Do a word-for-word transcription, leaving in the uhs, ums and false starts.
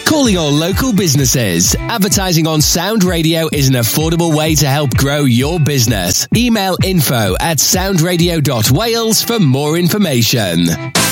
Calling all local businesses. Advertising on Sound Radio is an affordable way to help grow your business. Email info at soundradio dot wales for more information.